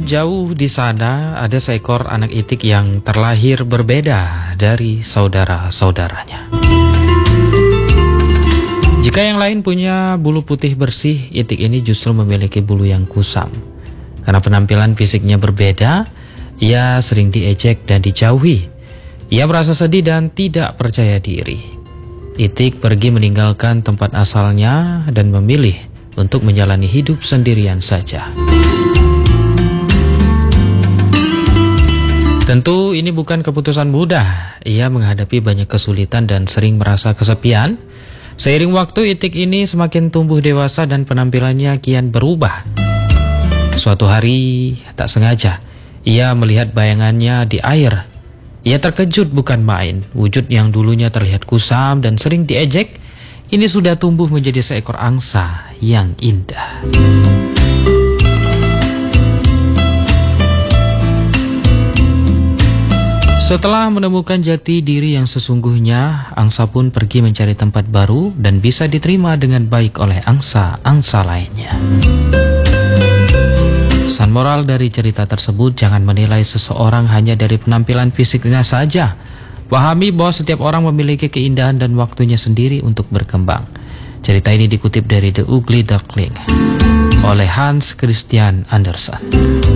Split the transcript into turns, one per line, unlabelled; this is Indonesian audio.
jauh di sana ada seekor anak itik yang terlahir berbeda dari saudara-saudaranya. Jika yang lain punya bulu putih bersih, itik ini justru memiliki bulu yang kusam. Karena penampilan fisiknya berbeda, ia sering diejek dan dijauhi. Ia merasa sedih dan tidak percaya diri. Itik pergi meninggalkan tempat asalnya dan memilih untuk menjalani hidup sendirian saja. Tentu ini bukan keputusan mudah. Ia menghadapi banyak kesulitan dan sering merasa kesepian. Seiring waktu, itik ini semakin tumbuh dewasa dan penampilannya kian berubah. Suatu hari, tak sengaja, ia melihat bayangannya di air. Ia terkejut bukan main. Wujud yang dulunya terlihat kusam dan sering diejek, ini sudah tumbuh menjadi seekor angsa yang indah. Setelah menemukan jati diri yang sesungguhnya, angsa pun pergi mencari tempat baru dan bisa diterima dengan baik oleh angsa-angsa lainnya. Pesan moral dari cerita tersebut, jangan menilai seseorang hanya dari penampilan fisiknya saja. Pahami bahwa setiap orang memiliki keindahan dan waktunya sendiri untuk berkembang. Cerita ini dikutip dari The Ugly Duckling oleh Hans Christian Andersen.